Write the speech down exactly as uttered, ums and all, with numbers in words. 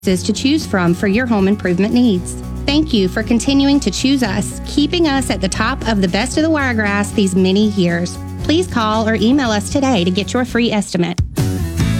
to choose from for your home improvement needs. Thank you for continuing to choose us, keeping us at the top of the best of the wiregrass these many years. Please call or email us today to get your free estimate.